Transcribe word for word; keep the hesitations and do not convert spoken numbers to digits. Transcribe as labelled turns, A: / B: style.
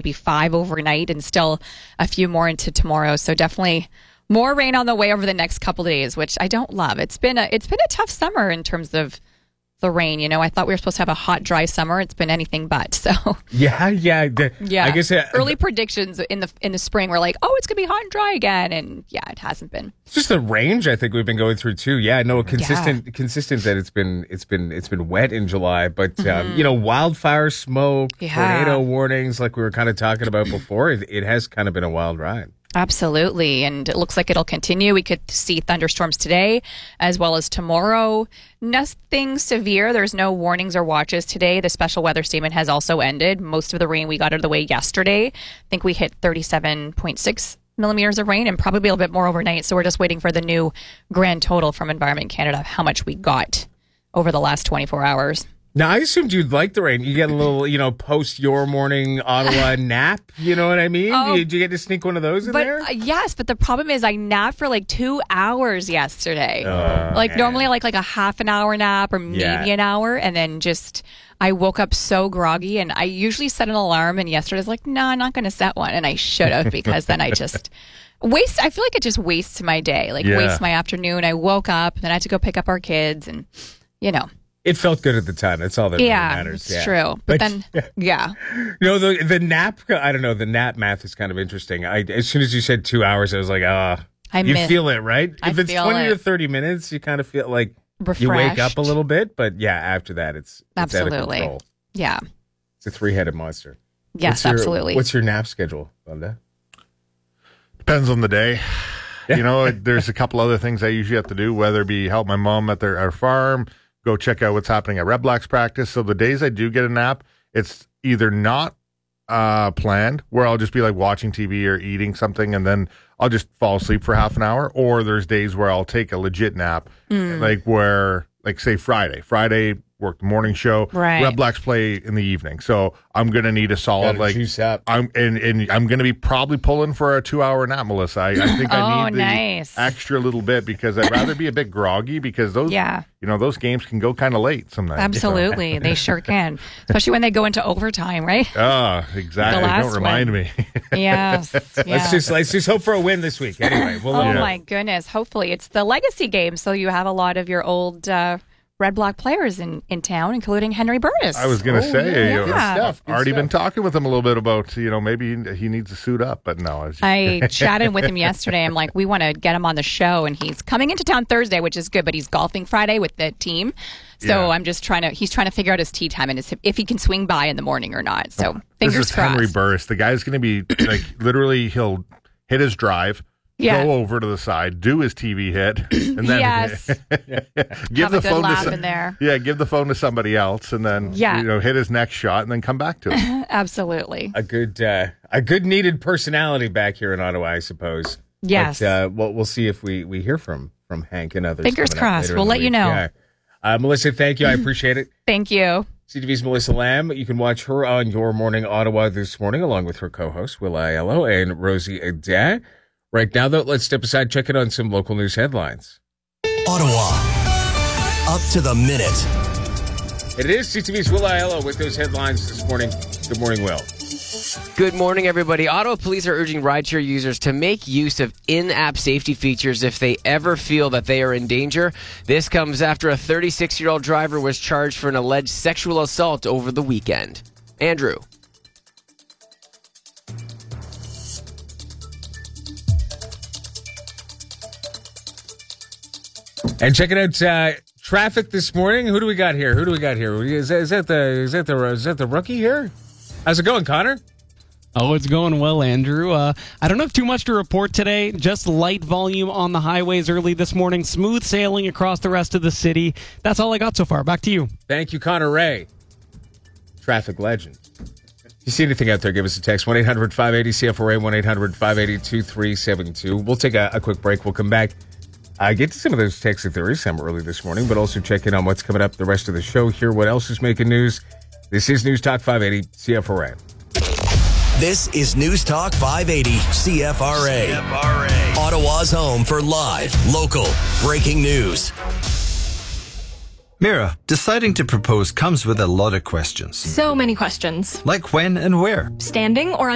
A: maybe five overnight, and still a few more into tomorrow. So definitely more rain on the way over the next couple of days, which I don't love. It's been a it's been a tough summer in terms of the rain. You know, I thought we were supposed to have a hot, dry summer. It's been anything but. So
B: yeah, yeah, the,
A: yeah.
B: I guess uh,
A: early predictions in the in the spring were like, oh, it's gonna be hot and dry again, and yeah, it hasn't been.
B: It's just the range I think we've been going through too. Yeah, no, consistent, yeah. consistent that it's been it's been it's been wet in July, but mm-hmm. um, you know, wildfire smoke, yeah. tornado warnings, like we were kind of talking about before. It, it has kind of been a wild ride.
A: Absolutely. And it looks like it'll continue. We could see thunderstorms today as well as tomorrow. Nothing severe. There's no warnings or watches today. The special weather statement has also ended. Most of the rain we got out of the way yesterday. I think we hit thirty-seven point six millimeters of rain and probably a little bit more overnight. So we're just waiting for the new grand total from Environment Canada, how much we got over the last twenty-four hours.
B: Now, I assumed you'd like the rain. You get a little, you know, post your morning Ottawa nap. You know what I mean?
A: Oh,
B: Did you get to sneak one of those in
A: but,
B: there?
A: Uh, yes, but the problem is I napped for like two hours yesterday.
B: Uh,
A: like
B: man.
A: normally like like a half an hour nap or maybe
B: yeah.
A: an hour. And then just I woke up so groggy, and I usually set an alarm. And yesterday I was like, no, nah, I'm not going to set one. And I should have, because then I just waste. I feel like it just wastes my day, like
B: yeah.
A: wastes my afternoon. I woke up and then I had to go pick up our kids, and, you know.
B: It felt good at the time. That's all that
A: yeah,
B: really matters.
A: It's
B: yeah,
A: it's true. But, but then, yeah.
B: You know, the the nap, I don't know, the nap math is kind of interesting. I As soon as you said two hours, I was like, ah, oh, you miss, feel it, right?
A: I
B: if it's twenty
A: it.
B: to thirty minutes, you kind of feel like
A: refreshed.
B: You wake up a little bit. But yeah, after that, it's, it's
A: absolutely.
B: out of control.
A: Yeah.
B: It's a three-headed monster.
A: Yes,
B: what's your,
A: absolutely.
B: What's your nap schedule, Linda?
C: Depends on the day.
B: Yeah.
C: You know, there's a couple other things I usually have to do, whether it be help my mom at their our farm, go check out what's happening at Red Blacks practice. So the days I do get a nap, it's either not uh, planned, where I'll just be like watching T V or eating something, and then I'll just fall asleep for half an hour. Or there's days where I'll take a legit nap, mm. like where, like say Friday. Friday, work the morning show.
A: Right.
C: Red Blacks play in the evening, so I'm gonna need a solid
B: Gotta
C: like
B: juice up.
C: I'm and, and I'm gonna be probably pulling for a two hour nap, Melissa. I, I think
A: oh,
C: I need the
A: nice.
C: extra little bit, because I'd rather be a bit groggy, because those
A: yeah.
C: you know those games can go kind of late sometimes.
A: Absolutely, they sure can, especially when they go into overtime, right?
C: Ah, oh, exactly. Don't remind
A: one.
C: me.
A: yes, yeah.
B: Let's just let's just hope for a win this week. Anyway, we'll,
A: oh
B: yeah.
A: my goodness! Hopefully, it's the legacy game, so you have a lot of your old uh, Red Block players in, in town, including Henry Burris.
C: I was going to
B: oh,
C: say,
B: yeah.
C: you know,
B: Good stuff. Good
C: already
B: stuff.
C: been talking with him a little bit about, you know, maybe he, he needs to suit up, but no. It's just...
A: I chatted with him yesterday. I'm like, we want to get him on the show, and he's coming into town Thursday, which is good, but he's golfing Friday with the team. So
C: yeah.
A: I'm just trying to, he's trying to figure out his tee time and his, if he can swing by in the morning or not. So fingers
C: this is
A: crossed.
C: Henry Burris. The guy's going to be, like, literally, he'll hit his drive.
A: Yeah.
C: Go over to the side, do his T V hit, and then
A: yes.
C: give
A: Have
C: the
A: a good
C: phone
A: laugh
C: to
A: in there.
C: Yeah, give the phone to somebody else, and then
A: yeah.
C: you know hit his next shot, and then come back to it.
A: Absolutely,
B: a good uh, a good needed personality back here in Ottawa, I suppose.
A: Yes.
B: But, uh, well, we'll see if we, we hear from from Hank and others.
A: Fingers crossed. We'll let
B: week.
A: you know.
B: Yeah. Uh, Melissa, thank you. I appreciate it.
A: Thank you.
B: C T V's Melissa Lamb. You can watch her on Your Morning Ottawa this morning, along with her co-hosts Will Aiello and Rosie Adair. Right now, though, let's step aside, check in on some local news headlines.
D: Ottawa, up to the minute.
B: It is C T V's Will Aiello with those headlines this morning. Good morning, Will.
E: Good morning, everybody. Ottawa police are urging rideshare users to make use of in-app safety features if they ever feel that they are in danger. This comes after a thirty-six-year-old driver was charged for an alleged sexual assault over the weekend. Andrew.
B: And checking out uh, traffic this morning. Who do we got here? Who do we got here? Is that, is that the is that the is that the rookie here? How's it going, Connor?
F: Oh, it's going well, Andrew. Uh, I don't have too much to report today. Just light volume on the highways early this morning. Smooth sailing across the rest of the city. That's all I got so far. Back to you.
B: Thank you, Connor Ray. Traffic legend. If you see anything out there, give us a text. one eight hundred five eighty C F R A, one eight hundred five eighty two three seven two. We'll take a, a quick break. We'll come back. I uh, get to some of those texts if there is some early this morning, but also check in on what's coming up the rest of the show. Hear what else is making news. This is News Talk five eighty C F R A.
D: This is News Talk five eighty C F R A. C F R A. Ottawa's home for live, local, breaking news.
G: Mira, deciding to propose comes with a lot of questions.
H: So many questions.
G: Like when and where?
H: Standing or